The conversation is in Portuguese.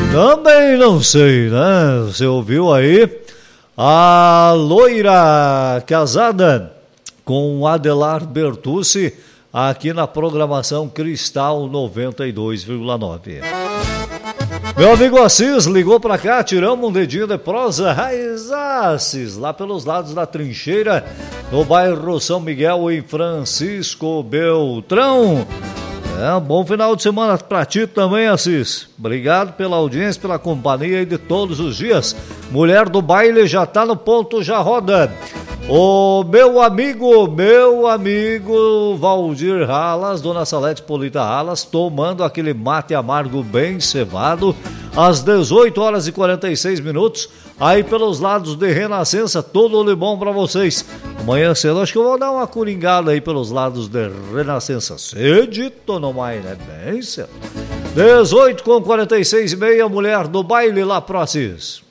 Também não sei, né? Você ouviu aí? A loira casada com Adelar Bertucci aqui na programação Cristal 92,9. Meu amigo Assis ligou pra cá, tiramos um dedinho de prosa. Assis, lá pelos lados da Trincheira, no bairro São Miguel, em Francisco Beltrão. Um bom final de semana pra ti também, Assis. Obrigado pela audiência, pela companhia aí de todos os dias. Mulher do baile já tá no ponto, já roda. O meu amigo Valdir Ralas, Dona Salete Polita Ralas, tomando aquele mate amargo bem cevado, às 18 horas e 46 minutos, aí pelos lados de Renascença, todo de bom pra vocês. Amanhã cedo, acho que eu vou dar uma coringada aí pelos lados de Renascença. Cedito não mais, né? Bem cedo. 18 com 46 e meia, mulher do baile lá pro Assis.